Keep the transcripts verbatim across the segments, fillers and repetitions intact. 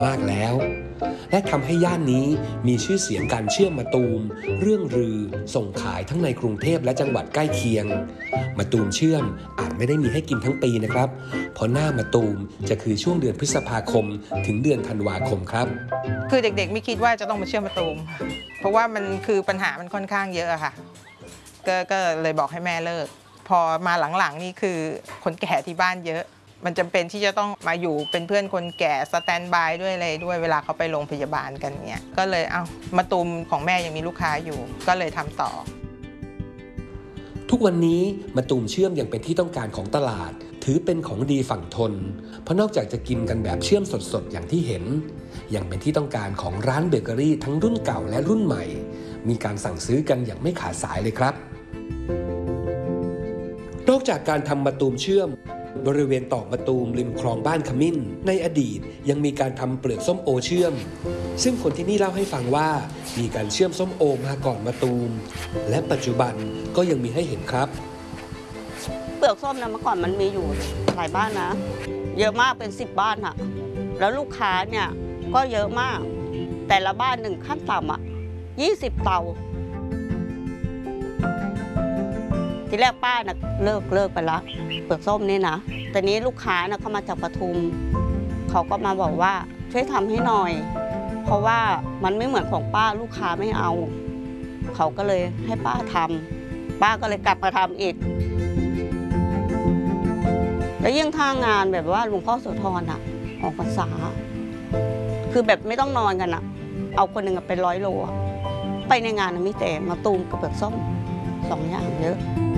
มากแล้วและทำให้ย่านนี้มีชื่อเสียงการเชื่อมมะตูมเรื่องรือส่งขายทั้งในกรุงเทพและจังหวัดใกล้เคียงมะตูมเชื่อมอาจไม่ได้มีให้กินทั้งปีนะครับเพราะหน้ามะตูมจะคือช่วงเดือนพฤษภาคมถึงเดือนธันวาคมครับคือเด็กๆไม่คิดว่าจะต้องมาเชื่อมมะตูมเพราะว่ามันคือปัญหามันค่อนข้างเยอะค่ะก็ก็เลยบอกให้แม่เลิกพอมาหลังๆนี่คือคนแก่ที่บ้านเยอะมันจำเป็นที่จะต้องมาอยู่เป็นเพื่อนคนแก่สแตนบายด้วยอะไรด้วยเวลาเขาไปโรงพยาบาลกันเนี่ยก็เลยเอามะตูมของแม่ยังมีลูกค้าอยู่ก็เลยทำต่อทุกวันนี้มะตูมเชื่อมยังเป็นที่ต้องการของตลาดถือเป็นของดีฝั่งทนเพราะนอกจากจะกินกันแบบเชื่อมสดๆอย่างที่เห็นยังเป็นที่ต้องการของร้านเบเกอรี่ทั้งรุ่นเก่าและรุ่นใหม่มีการสั่งซื้อกันอย่างไม่ขาดสายเลยครับนอกจากการทำมะตูมเชื่อมบริเวณตอกมะตูมริมคลองบ้านขมิ้นในอดีตยังมีการทำเปลือกส้มโอเชื่อมซึ่งคนที่นี่เล่าให้ฟังว่ามีการเชื่อมส้มโอมาก่อนมะตูมและปัจจุบันก็ยังมีให้เห็นครับเปลือกส้มนะเมื่อก่อนมันมีอยู่หลายบ้านนะเยอะมากเป็นสิบบ้านอะแล้วลูกค้าเนี่ยก็เยอะมากแต่ละบ้านหนึ่งขั้นต่ำอะยี่สิบเตาทีแรกป้าน่ะเลิกเลิกไปแล้วเปลือกส้มนี่นะแต่นี้ลูกค้าน่ะเขามาจากปทุมเขาก็มาบอกว่าช่วยทำให้หน่อยเพราะว่ามันไม่เหมือนของป้าลูกค้าไม่เอาเขาก็เลยให้ป้าทำป้าก็เลยกลับมาทำอีกแล้วยิ่งท่างานแบบว่าหลวงพ่อโสธรอ่ะออกพรรษาคือแบบไม่ต้องนอนกันอ่ะเอาคนหนึ่งเป็นร้อยโลไปในงานมีแต่มะตูมกับเปลือกส้มสองอย่างเยอะ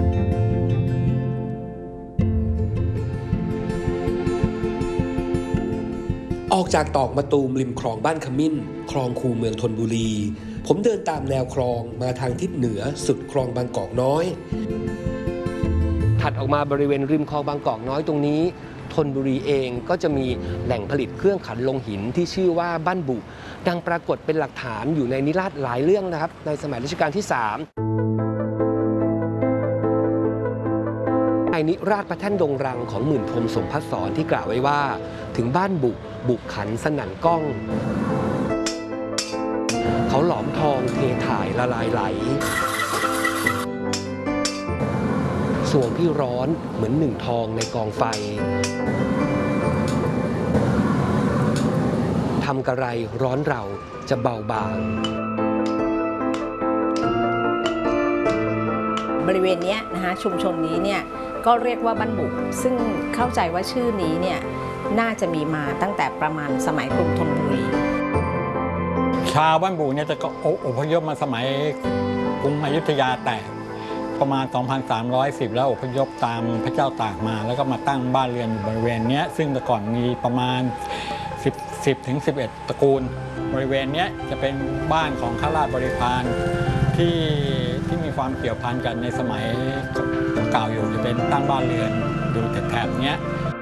ออกจากตอกมะตูมริมคลองบ้านขมิ้นคลองคูเมืองธนบุรีผมเดินตามแนวคลองมาทางทิศเหนือสุดคลองบางกอกน้อยถัดออกมาบริเวณริมคลองบางกอกน้อยตรงนี้ธนบุรีเองก็จะมีแหล่งผลิตเครื่องขันลงหินที่ชื่อว่าบ้านบุดังปรากฏเป็นหลักฐานอยู่ในนิราศหลายเรื่องนะครับในสมัยรัชกาลที่สามในนิราศพระแท่นดงรังของหมื่นพรหมสมภัสสรที่กล่าวไว้ว่าถึงบ้านบุบุขันสนั่นก้องเขาหลอมทองเทถ่ายละลายไหลสวงที่ร้อนเหมือนหนึ่งทองในกองไฟทำกระไรร้อนเราจะเบาบางบริเวณนี้นะคะชุมชนนี้เนี่ยก็เรียกว่าบ้านบุซึ่งเข้าใจว่าชื่อนี้เนี่ยน่าจะมีมาตั้งแต่ประมาณสมัยกรุงธนบุรีชาวบ้านบุเนี่ยจะอพยพมาสมัยกรุงอยุธยาแตกประมาณ สองพันสามร้อยสิบ แล้วอพยพตามพระเจ้าตากมาแล้วก็มาตั้งบ้านเรือนอยู่บริเวณนี้ซึ่งแต่ก่อนมีประมาณสิบ สิบถึงสิบเอ็ดตระกูลบริเวณนี้จะเป็นบ้านของข้าราชบริพารที่ที่มีความเกี่ยวพันกันในสมัยเก่าอยู่จะเป็นตั้งบ้านเรือนอยู่แถบๆนี้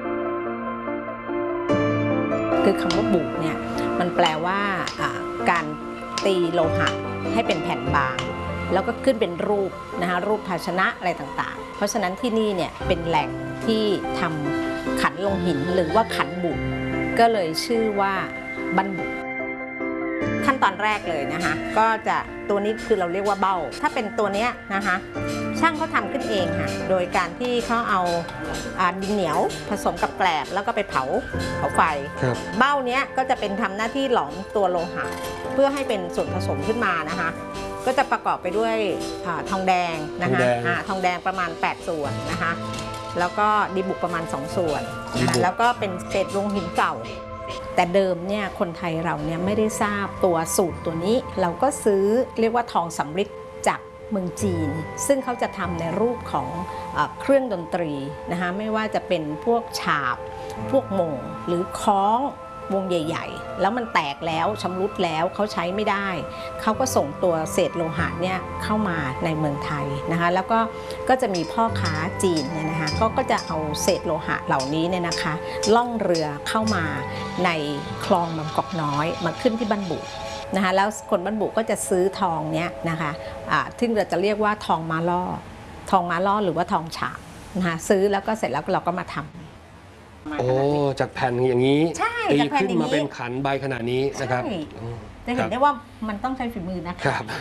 คือคำว่าบุเนี่ยมันแปลว่าการตีโลหะให้เป็นแผ่นบางแล้วก็ขึ้นเป็นรูปนะคะรูปภาชนะอะไรต่างๆเพราะฉะนั้นที่นี่เนี่ยเป็นแหล่งที่ทำขันลงหินหรือว่าขันบุก็เลยชื่อว่าบ้านบุขั้นตอนแรกเลยนะคะก็จะตัวนี้คือเราเรียกว่าเบ้าถ้าเป็นตัวนี้นะคะช่างเขาทำขึ้นเองค่ะโดยการที่เขาเอาดินเหนียวผสมกับแกลบแล้วก็ไปเผาเผาไฟเบ้านี้ก็จะเป็นทำหน้าที่หลอมตัวโลหะเพื่อให้เป็นส่วนผสมขึ้นมานะคะก็จะประกอบไปด้วยทองแดงนะคะทองแดงประมาณแปดส่วนนะคะแล้วก็ดีบุกประมาณสองส่วนนะคะแล้วก็เป็นเศษลงหินเก่าแต่เดิมเนี่ยคนไทยเราเนี่ยไม่ได้ทราบตัวสูตรตัวนี้เราก็ซื้อเรียกว่าทองสำริดจากเมืองจีนซึ่งเขาจะทำในรูปของเครื่องดนตรีนะคะไม่ว่าจะเป็นพวกฉาบพวกมงหรือคล้องวงใหญ่ๆแล้วมันแตกแล้วชำรุดแล้วเขาใช้ไม่ได้เขาก็ส่งตัวเศษโลหะเนี่ยเข้ามาในเมืองไทยนะคะแล้วก็ก็จะมีพ่อค้าจีนเนี่ยนะคะก็ก็จะเอาเศษโลหะเหล่านี้เนี่ยนะคะล่องเรือเข้ามาในคลองบางกอกน้อยมาขึ้นที่บ้านบุนะคะแล้วคนบ้านบุก็จะซื้อทองเนี้ยนะคะอ่าที่เราจะเรียกว่าทองมาล่อทองมาล่อหรือว่าทองฉาบนะคะซื้อแล้วก็เสร็จแล้วเราก็มาทำโอ้จากแผ่นอย่างนี้ใช่ตีจากแผ่นขึ้นอย่างมานี้เป็นขันใบขนาดนี้นะครับใช่อืมจะเห็นได้ว่ามันต้องใช้ฝีมือนะคะครับ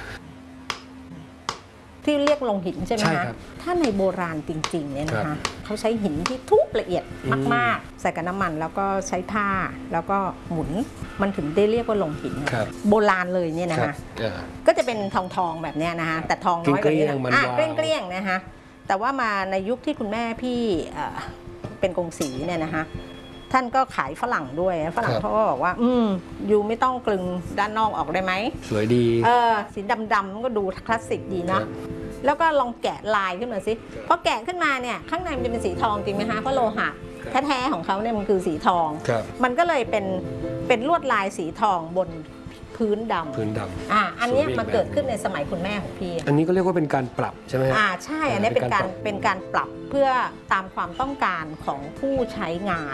ที่เรียกลงหินใช่ไหมใช่คะครับถ้าในโบราณจริงๆเนี่ยนะครัคะบเขาใช้หินที่ทุบละเอียดอืมมากๆ ใส่กับน้ำมันแล้วก็ใช้ผ้าแล้วก็หมุนมันถึงได้เรียกว่าลงหินนะครับ โบราณเลยเนี่ยนะครัคะบเออก็จะเป็นทองทองๆแบบเนี้ยนะคะแต่ทองน้อยกว่านี้เกลี้ยงๆมันอ่ะวาวเกลี้ยงเกลี้ยงๆนะคะแต่ว่ามาในยุคที่คุณแม่พี่เอ่อเป็นกงสีเนี่ยนะคะท่านก็ขายฝรั่งด้วยฝรั่งเขาก็บอกว่า อืมอยู่ไม่ต้องกลึงด้านนอกออกได้ไหมสวยดีเออสีดำๆมันก็ดูคลาสสิกดีเนาะแล้วก็ลองแกะลายขึ้นมาสิพอแกะขึ้นมาเนี่ยข้างในมันจะเป็นสีทองจริงไหมคะเพราะโลหะแท้ๆของเขาเนี่ยมันคือสีทองครับมันก็เลยเป็นเป็นลวดลายสีทองบนพื้นดำพื้นดอ่าอันเนี้ยสวยอีกมันเกิดขึ้นในสมัยคุณแม่ของพี่ำอันนี้ก็เรียกว่าเป็นการปรับใช่ไหมฮะอ่าใช่อันนี้เป็เป็นนกาการ รปรับเป็นการปรับเพื่อตามความต้องการของผู้ใช้งาน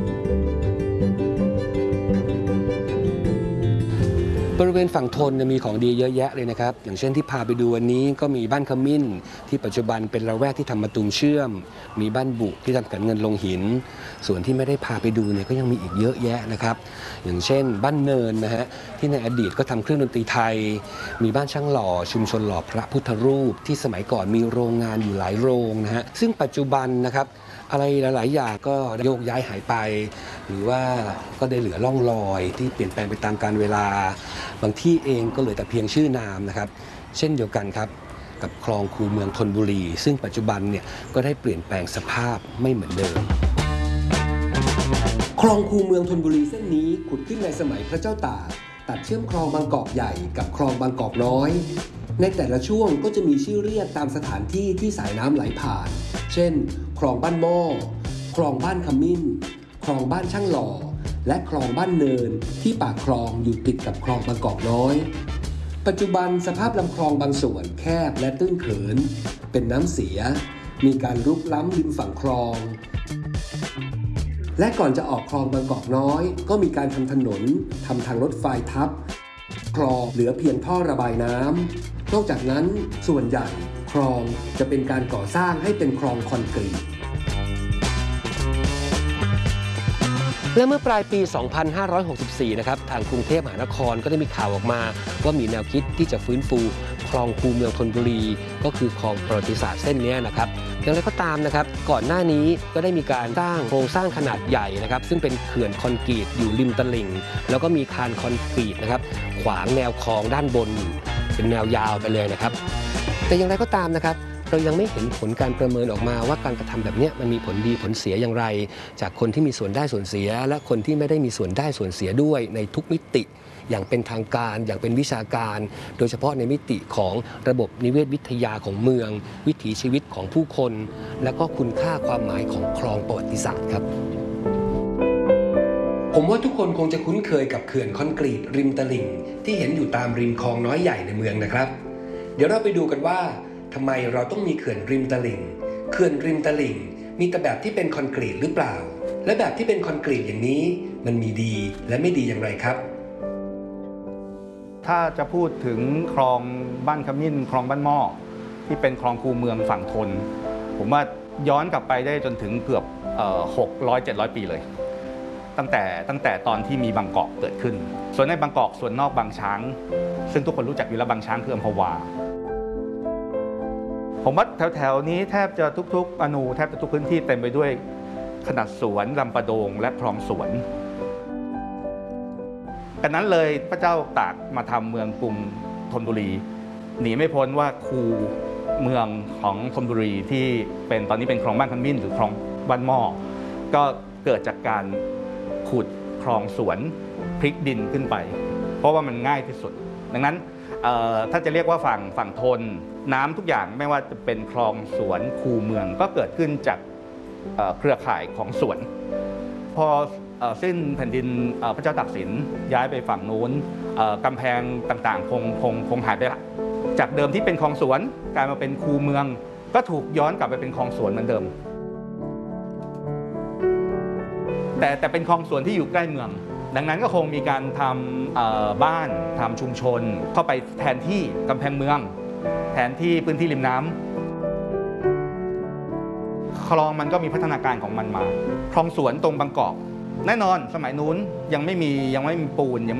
บริเวณฝั่งทนเนี่ยมีของดีเยอะแยะเลยนะครับอย่างเช่นที่พาไปดูวันนี้ก็มีบ้านขมิ้นที่ปัจจุบันเป็นละแวกที่ทำมาตุมเชื่อม มีบ้านบุที่ทำกันเงินลงหิน ส่วนที่ไม่ได้พาไปดูเนี่ยก็ยังมีอีกเยอะแยะนะครับอย่างเช่นบ้านเนินนะฮะที่ในอดีตก็ทำเครื่องดนตรีไทย มีบ้านช่างหล่อชุมชนหล่อพระพุทธรูป ที่สมัยก่อนมีโรงงานอยู่หลายโรงนะฮะซึ่งปัจจุบันนะครับอะไรหลายๆอย่างก็โยกย้ายหายไป หรือว่าก็ได้เหลือร่องรอยที่เปลี่ยนแปลงไปตามกาลเวลา บางที่เองก็เหลือแต่เพียงชื่อนามนะครับเช่นเดียวกันครับกับคลองคูเมืองธนบุรี ซึ่งปัจจุบันเนี่ยก็ได้เปลี่ยนแปลงสภาพไม่เหมือนเดิม คลองคูเมืองธนบุรีเส้นนี้ขุดขึ้นในสมัยพระเจ้าตากตัดเชื่อมคลองบางกอกใหญ่กับคลองบางกอกน้อย ในแต่ละช่วงก็จะมีชื่อเรียกตามสถานที่ที่สายน้ำไหลผ่าน เช่น คลองบ้านหม้อคลองบ้านขมิ้นคลองบ้านช่างหล่อและคลองบ้านเนินที่ปากคลองอยู่ติดกับคลองบางกอกน้อย ปัจจุบันสภาพลำคลองบางส่วนแคบและตื้นเขิน เป็นน้ำเสีย มีการรุกล้ำริมฝั่งคลอง และก่อนจะออกคลองบางกอกน้อยก็มีการทำถนนทำทางรถไฟทับคลองเหลือเพียงท่อระบายน้ำนอกจากนั้นส่วนใหญ่คลองจะเป็นการก่อสร้างให้เป็นคลองคอนกรีต และเมื่อปลายปี สองพันห้าร้อยหกสิบสี่ นะครับ ทางกรุงเทพมหานครก็ได้มีข่าวออกมาว่ามีแนวคิดที่จะฟื้นฟูคลองคูเมืองธนบุรี ก็คือคลองประวัติศาสตร์เส้นนี้นะครับ อย่างไรก็ตามนะครับ ก่อนหน้านี้ก็ได้มีการสร้างโครงสร้างขนาดใหญ่นะครับ ซึ่งเป็นเขื่อนคอนกรีตอยู่ริมตลิ่ง แล้วก็มีคานคอนกรีตนะครับ ขวางแนวคลองด้านบนอยู่เป็นแนวยาวไปเลยนะครับ แต่อย่างไรก็ตามนะครับ เรายังไม่เห็นผลการประเมินออกมาว่าการกระทำแบบนี้มันมีผลดีผลเสียอย่างไร จากคนที่มีส่วนได้ส่วนเสีย และคนที่ไม่ได้มีส่วนได้ส่วนเสียด้วยในทุกมิติ อย่างเป็นทางการอย่างเป็นวิชาการ โดยเฉพาะในมิติของระบบนิเวศวิทยาของเมือง วิถีชีวิตของผู้คน และก็คุณค่าความหมายของคลองประวัติศาสตร์ครับ ผมว่าทุกคนคงจะคุ้นเคยกับเขื่อนคอนกรีตริมตลิ่งที่เห็นอยู่ตามริมคลองน้อยใหญ่ในเมืองนะครับ เดี๋ยวเราไปดูกันว่าทำไมเราต้องมีเขื่อนริมตลิ่งเขื่อนริมตลิ่งมีแต่แบบที่เป็นคอนกรีตหรือเปล่า และแบบที่เป็นคอนกรีตอย่างนี้มันมีดีและไม่ดีอย่างไรครับถ้าจะพูดถึงคลองบ้านขมิ้นคลองบ้านหม้อที่เป็นคลองคูเมืองฝั่งทนผมว่าย้อนกลับไปได้จนถึงเกือบหกร้อยเจ็ดร้อยปีเลยตั้งแต่ตั้งแต่ตอนที่มีบางกอกเกิดขึ้นส่วนในบางกอกส่วนนอกบางช้างซึ่งทุกคนรู้จักอยู่แล้วบางช้างคืออัมพวาผมว่าแถวๆนี้แทบจะทุกๆอนูแทบจะทุกพื้นที่เต็มไปด้วยขนาดสวนลำปะโดงและคลองสวนกันนั้นเลยพระเจ้าตากมาทำเมืองกรุงธนบุรีหนีไม่พ้นว่าคูเมืองของธนบุรีที่เป็นตอนนี้เป็นคลองบ้านขมิ้นหรือคลองบ้านหม้อก็เกิดจากการขุดคลองสวนพลิกดินขึ้นไปเพราะว่ามันง่ายที่สุดดังนั้นถ้าจะเรียกว่าฝั่งฝั่งทนน้ำทุกอย่างไม่ว่าจะเป็นคลองสวนคูเมืองก็เกิดขึ้นจากเครือข่ายของสวนพอสิ้นแผ่นดินพระเจ้าตากสินย้ายไปฝั่งนู้นกำแพงต่างๆคงคงคงหายไปละจากเดิมที่เป็นคลองสวนกลายมาเป็นคูเมืองก็ถูกย้อนกลับไปเป็นคลองสวนเหมือนเดิมแต่แต่เป็นคลองสวนที่อยู่ใกล้เมืองดังนั้นก็คงมีการทำบ้านทำชุมชนเข้าไปแทนที่กำแพงเมืองแทนที่พื้นที่ริมน้ำคลองมันก็มีพัฒนาการของมันมาคลองสวนตรงบางกอกแน่นอนสมัยนู้นยังไม่มียังไม่มีปูนยัง